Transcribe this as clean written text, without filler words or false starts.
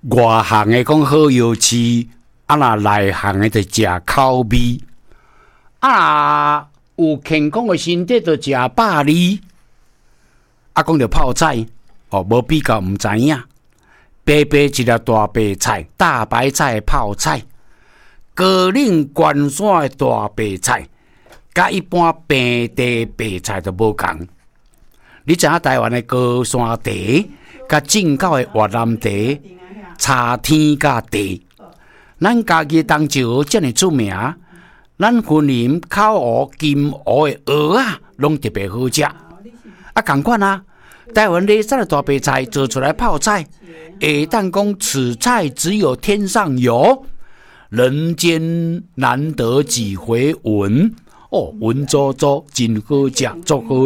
外行的讲好油吃，啊那内行的就食口味，啊有健康的身体就食百里。啊，讲到泡菜，无比较唔知影。白白一粒大白菜，大白菜的泡菜，高岭关山的大白菜，甲一般平地白菜都无共。你知影台湾的高山茶，甲进口的越南茶，差天甲地。咱家己东石遮尔出名，咱云林烤鹅、金鹅的鹅啊，拢特别好食。啊，同款啊，台湾热山的大白菜做出来泡菜，会当讲此菜只有天上有，人间难得几回闻。闻足足真好食，足好。